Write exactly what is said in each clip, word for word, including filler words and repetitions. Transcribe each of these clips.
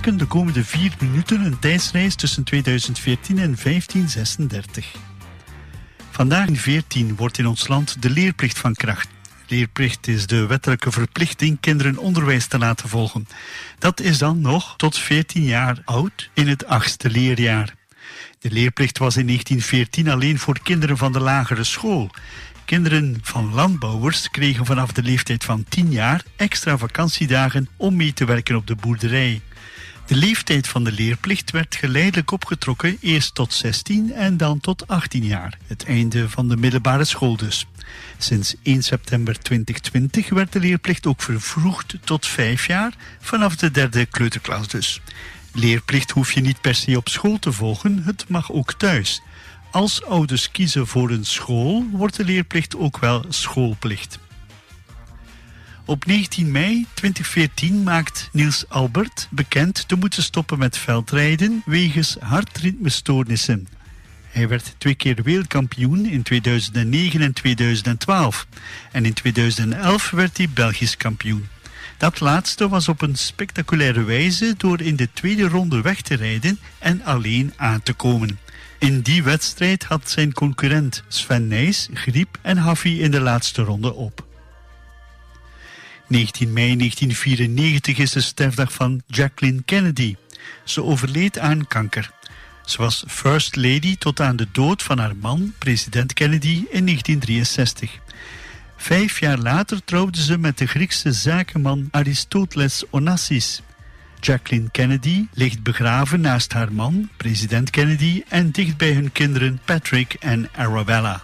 maken de komende vier minuten een tijdsreis tussen tweeduizend veertien en vijftien zesendertig. Vandaag in veertien wordt in ons land de leerplicht van kracht. Leerplicht is de wettelijke verplichting kinderen onderwijs te laten volgen. Dat is dan nog tot veertien jaar oud in het achtste leerjaar. De leerplicht was in negentien veertien alleen voor kinderen van de lagere school. Kinderen van landbouwers kregen vanaf de leeftijd van tien jaar extra vakantiedagen om mee te werken op de boerderij. De leeftijd van de leerplicht werd geleidelijk opgetrokken, eerst tot zestien en dan tot achttien jaar. Het einde van de middelbare school dus. Sinds één september tweeduizend twintig werd de leerplicht ook vervroegd tot vijf jaar, vanaf de derde kleuterklas dus. Leerplicht hoef je niet per se op school te volgen, het mag ook thuis. Als ouders kiezen voor een school, wordt de leerplicht ook wel schoolplicht. Op negentien mei tweeduizend veertien maakt Niels Albert bekend te moeten stoppen met veldrijden wegens hartritmestoornissen. Hij werd twee keer wereldkampioen in tweeduizend negen en tweeduizend twaalf. En in tweeduizend elf werd hij Belgisch kampioen. Dat laatste was op een spectaculaire wijze door in de tweede ronde weg te rijden en alleen aan te komen. In die wedstrijd had zijn concurrent Sven Nys griep en gaf hij in de laatste ronde op. negentien mei negentien vierennegentig is de sterfdag van Jacqueline Kennedy. Ze overleed aan kanker. Ze was First Lady tot aan de dood van haar man, president Kennedy, in negentien drieënzestig. Vijf jaar later trouwde ze met de Griekse zakenman Aristoteles Onassis. Jacqueline Kennedy ligt begraven naast haar man, president Kennedy, en dicht bij hun kinderen Patrick en Arabella.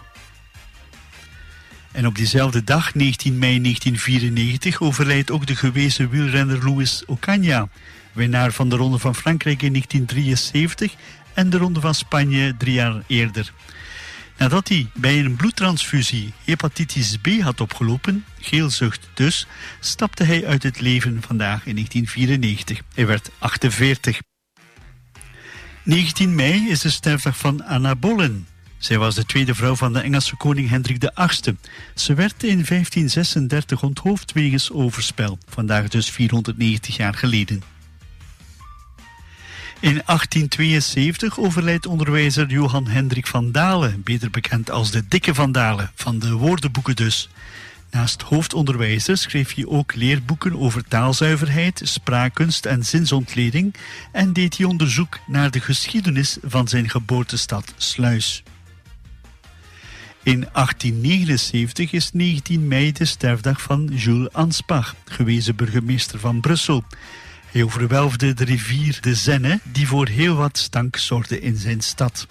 En op diezelfde dag, negentien mei negentien vierennegentig, overlijdt ook de gewezen wielrenner Luis Ocaña, winnaar van de Ronde van Frankrijk in negentien drieënzeventig en de Ronde van Spanje drie jaar eerder. Nadat hij bij een bloedtransfusie hepatitis B had opgelopen, geelzucht dus, stapte hij uit het leven vandaag in negentien vierennegentig. Hij werd achtenveertig. negentien mei is de sterfdag van Anna Boleyn. Zij was de tweede vrouw van de Engelse koning Hendrik de achtste. Ze werd in vijftien zesendertig onthoofd wegens overspel. Vandaag dus vierhonderdnegentig jaar geleden. In achttien tweeënzeventig overlijdt onderwijzer Johan Hendrik van Dalen, beter bekend als de Dikke van Dalen, van de woordenboeken dus. Naast hoofdonderwijzer schreef hij ook leerboeken over taalzuiverheid, spraakkunst en zinsontleding en deed hij onderzoek naar de geschiedenis van zijn geboortestad Sluis. In achttien negenenzeventig is negentien mei de sterfdag van Jules Anspach, gewezen burgemeester van Brussel. Hij overwelfde de rivier de Zenne, die voor heel wat stank zorgde in zijn stad.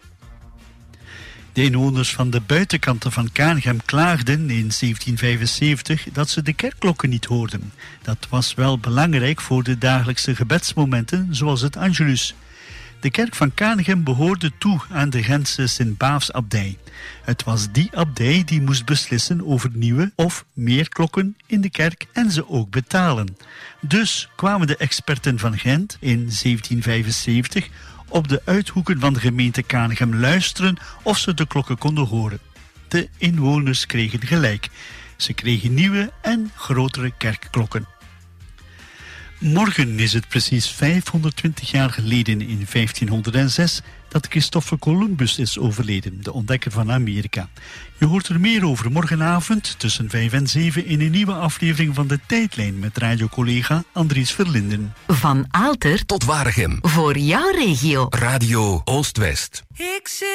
De inwoners van de buitenkanten van Kaanegem klaagden in zeventien vijfenzeventig dat ze de kerkklokken niet hoorden. Dat was wel belangrijk voor de dagelijkse gebedsmomenten, zoals het Angelus. De kerk van Kaanegem behoorde toe aan de Gentse Sint-Baafsabdij. Het was die abdij die moest beslissen over nieuwe of meer klokken in de kerk en ze ook betalen. Dus kwamen de experten van Gent in zeventien vijfenzeventig op de uithoeken van de gemeente Kaanegem luisteren of ze de klokken konden horen. De inwoners kregen gelijk. Ze kregen nieuwe en grotere kerkklokken. Morgen is het precies vijfhonderdtwintig jaar geleden in vijftienhonderdzes dat Christopher Columbus is overleden, de ontdekker van Amerika. Je hoort er meer over morgenavond tussen vijf en zeven in een nieuwe aflevering van De Tijdlijn met radiocollega Andries Verlinden. Van Aalter tot Waregem. Voor jouw regio. Radio Oost-West. Ik zit